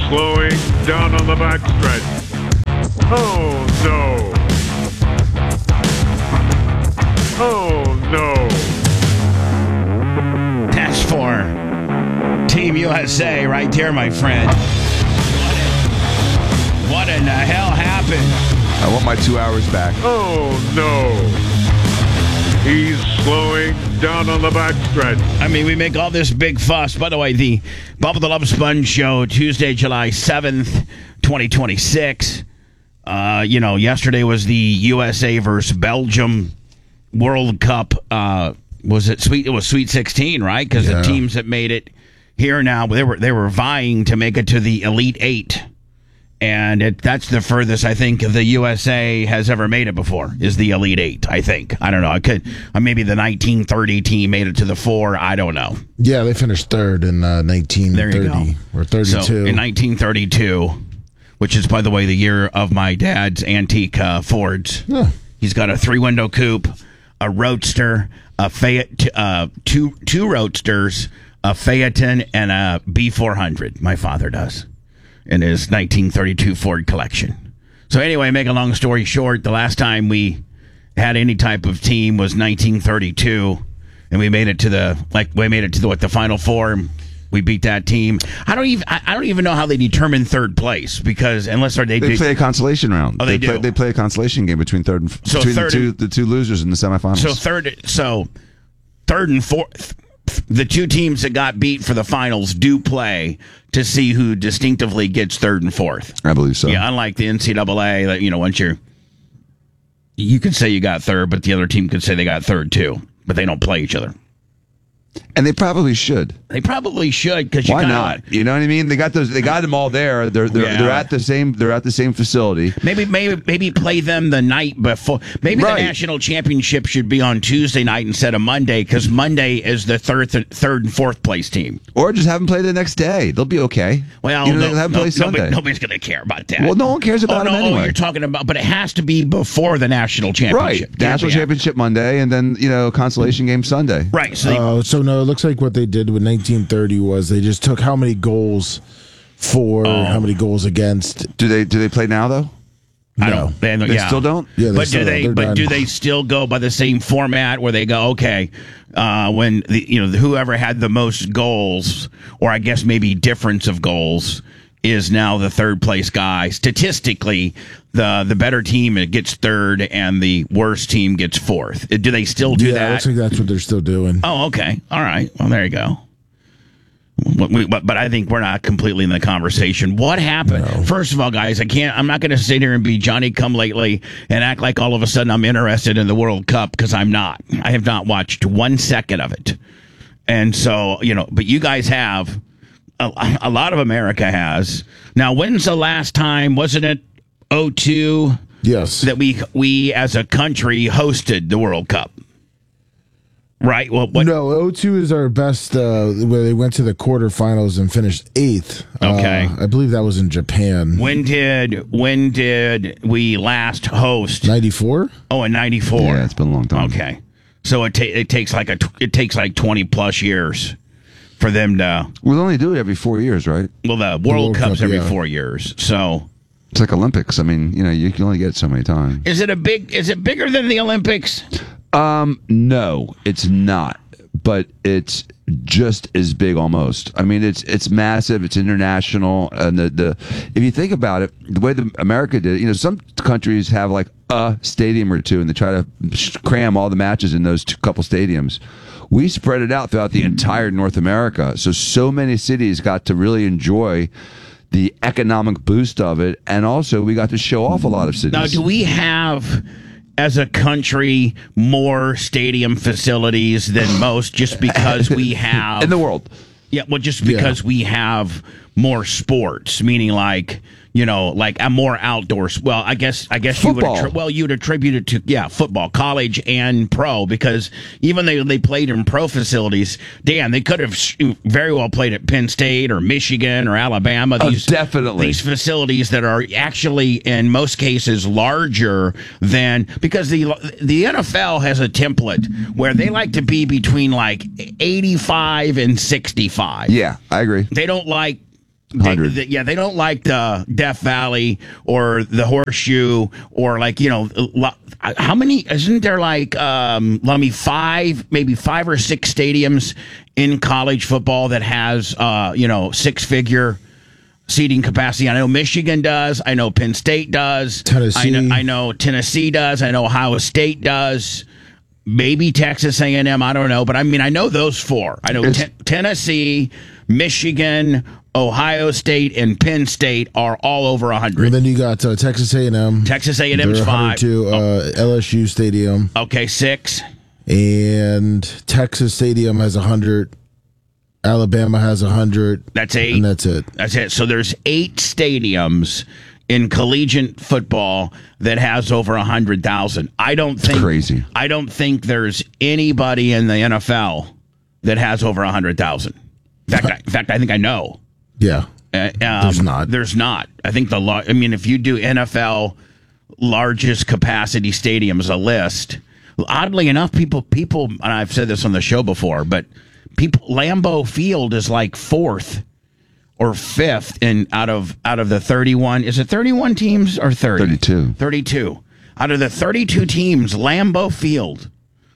slowing down on the backstretch. Oh, no. Oh, no. That's for Team USA right there, my friend. What in the hell happened? I want my 2 hours back. Oh, no. He's slowing down on the backstretch. I mean, we make all this big fuss. By the way, the Bubba the Love Sponge show, Tuesday, July 7th, 2026. Yesterday was the USA versus Belgium World Cup. Was it sweet? It was Sweet 16, right? Because the teams that made it here now, they were vying to make it to the Elite Eight. And that's the furthest I think the USA has ever made it before, is the Elite Eight, I think. I don't know. Maybe the 1930 team made it to the four. I don't know. Yeah, they finished third in 1930 or 32. So in 1932, which is, by the way, the year of my dad's antique Fords. Yeah. He's got a 3-window coupe, a Roadster, a two Roadsters, a Phaeton, and a B400. My father does. In his 1932 Ford collection. So anyway, make a long story short, the last time we had any type of team was 1932, and we made it to the Final Four. We beat that team. I don't even know how they determine third place, because unless they play a consolation round. Oh, they do. They play a consolation game between the two losers in the semifinals. So third and fourth. The two teams that got beat for the finals do play to see who distinctively gets third and fourth. I believe so. Yeah, unlike the NCAA, that once you could say you got third, but the other team could say they got third too, but they don't play each other. And they probably should. They probably should, because why not? You know what I mean? They got them all there. They're at the same facility. Maybe play them the night before. Maybe the national championship should be on Tuesday night instead of Monday, because Monday is the third and fourth place team. Or just have them play the next day. They'll be okay. Well, have them play Sunday. Nobody's going to care about that. Well, no one cares about them anyway. You're talking about, but it has to be before the national championship. Right, national championship Monday, and then consolation game Sunday. Right. So no, it looks like what they did with 1930 was they just took how many goals for, how many goals against. Do they play now though? I don't. They still don't. Yeah, do they still go by the same format where they go, okay, when whoever had the most goals, or I guess maybe difference of goals, is now the third place guy. Statistically, the better team gets third and the worst team gets fourth. Do they still do that? Yeah, it looks like that's what they're still doing. Oh, okay. All right. Well, there you go. But I think we're not completely in the conversation. What happened? No. First of all, guys, I'm not going to sit here and be Johnny come lately and act like all of a sudden I'm interested in the World Cup, because I'm not. I have not watched 1 second of it. And so, but you guys have. A lot of America has. Now, when's the last time, wasn't it 2002? Yes. That we as a country hosted the World Cup? Right? Well, No, 02 is our best, where they went to the quarterfinals and finished 8th. Okay. I believe that was in Japan. When did we last host? 94? Oh, in 94. Yeah, it's been a long time. Okay. So it takes like 20 plus years for them to. We'll only do it every 4 years, right? Well, the World Cup's every 4 years, so it's like Olympics. I mean, you can only get it so many times. Is it bigger than the Olympics? No, it's not. But it's just as big almost. I mean, it's massive. It's international, and the if you think about it, the way America did it, some countries have like a stadium or two, and they try to cram all the matches in those couple stadiums. We spread it out throughout the entire North America, so many cities got to really enjoy the economic boost of it, and also we got to show off a lot of cities. Now, do we have, as a country, more stadium facilities than most, just because we have in the world? Yeah, well, just because we have more sports, meaning like a more outdoors. Well, I guess you would attribute it to football, college and pro, because even though they played in pro facilities, Dan, they could have very well played at Penn State or Michigan or Alabama. Definitely these facilities that are actually in most cases larger than, because the NFL has a template where they like to be between like 85 and 65. Yeah, I agree. They don't like 100. They don't like the Death Valley or the Horseshoe or how many? Isn't there like maybe 5 or 6 stadiums in college football that has 6-figure seating capacity? I know Michigan does. I know Penn State does. Tennessee. I know Tennessee does. I know Ohio State does. Maybe Texas A&M. I don't know, but I know those 4. I know Tennessee, Michigan, Ohio State, and Penn State are all over 100. And then you got Texas A&M. Texas A&M's 5. LSU Stadium. Okay, 6. And Texas Stadium has 100. Alabama has 100. That's 8. And that's it. That's it. So there's 8 stadiums in collegiate football that has over 100,000. Crazy. I don't think there's anybody in the NFL that has over 100,000. In fact, I think I know. Yeah. There's not. There's not. I think if you do NFL largest capacity stadiums, a list, oddly enough, people, and I've said this on the show before, but Lambeau Field is like 4th or 5th out of the 31. Is it 31 teams or 30? 32. 32. Out of the 32 teams, Lambeau Field,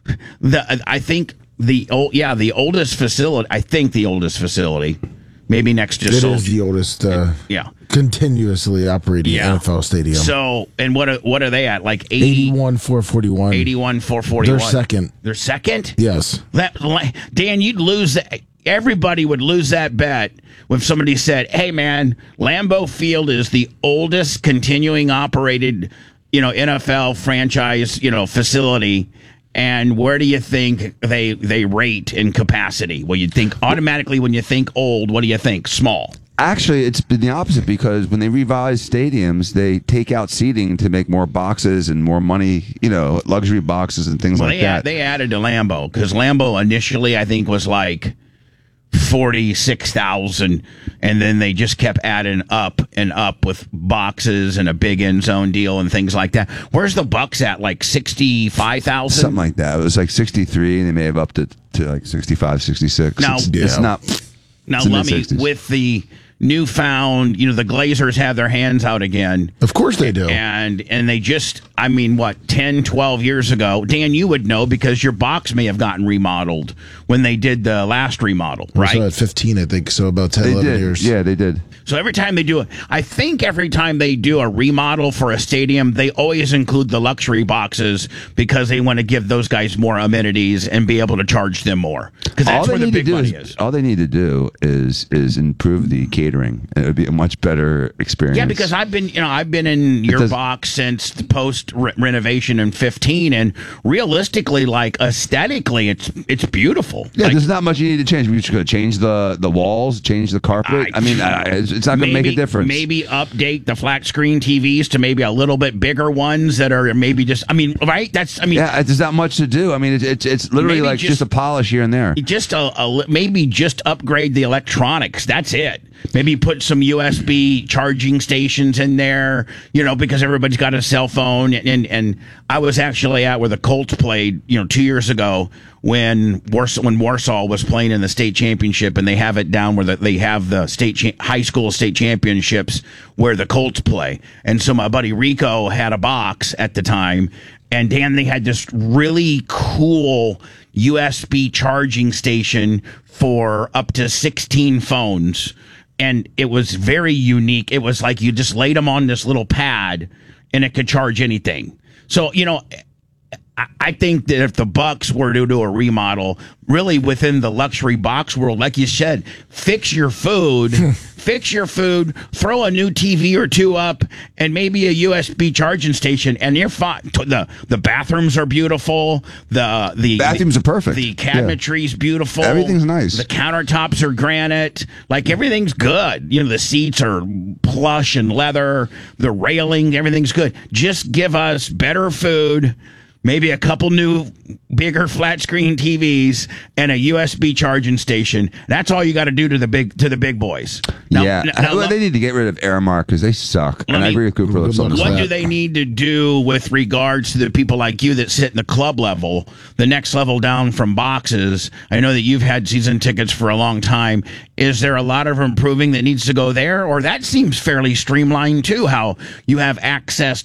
I think the oldest facility, maybe next to It Soldier. is the oldest Yeah. continuously operating NFL stadium. So, and what are they at? Like 80, 81-441. 81-441. They're second. They're second? Yes. Dan, you'd lose that. Everybody would lose that bet when somebody said, "Hey, man, Lambeau Field is the oldest continuing operated, NFL franchise, facility." And where do you think they rate in capacity? Well, you'd think automatically when you think old, what do you think? Small. Actually, it's been the opposite because when they revise stadiums, they take out seating to make more boxes and more money, luxury boxes and things like that. They added to Lambeau because Lambeau initially, I think, was like 46,000, and then they just kept adding up and up with boxes and a big end zone deal and things like that. Where's the Bucks at? Like 65,000? Something like that. It was like 63, and they may have upped it to like 65, 66. Now, it's not. Now, let me, with the newfound, the Glazers have their hands out again. Of course they do. And they just, 10, 12 years ago, Dan, you would know because your box may have gotten remodeled when they did the last remodel, right? So at 15, I think, so about 10, 11 years. Yeah, they did. So every time they do every time they do a remodel for a stadium, they always include the luxury boxes because they want to give those guys more amenities and be able to charge them more. Because that's where the big money is. All they need to do is improve the catering. It would be a much better experience. Yeah, because I've been in your box since the post renovation in 15, and realistically, aesthetically, it's beautiful. Yeah, there's not much you need to change. We're just going to change the walls, change the carpet. It's not going to make a difference. Maybe update the flat screen TVs to maybe a little bit bigger ones that are maybe just. Right? Yeah, there's not much to do. It's literally like just a polish here and there. Just maybe just upgrade the electronics. That's it. Maybe put some USB charging stations in there, because everybody's got a cell phone. And I was actually at where the Colts played, 2 years ago when Warsaw was playing in the state championship, and they have it down where they have the high school state championships where the Colts play. And so my buddy Rico had a box at the time, and Dan, they had this really cool USB charging station for up to 16 phones. And it was very unique. It was like you just laid them on this little pad and it could charge anything. So, I think that if the Bucks were to do a remodel, really within the luxury box world, like you said, fix your food, throw a new TV or two up, and maybe a USB charging station, and you're fine. The bathrooms are beautiful. The bathrooms are perfect. The cabinetry's beautiful. Everything's nice. The countertops are granite. Everything's good. The seats are plush and leather. The railing, everything's good. Just give us better food, maybe a couple new bigger flat screen TVs and a USB charging station. That's all you got to do to the big boys. Now, Well, they need to get rid of Aramark because they suck. And I agree with Cooper Lips on this. What do they need to do with regards to the people like you that sit in the club level, the next level down from boxes? I know that you've had season tickets for a long time. Is there a lot of improving that needs to go there? Or that seems fairly streamlined too, how you have access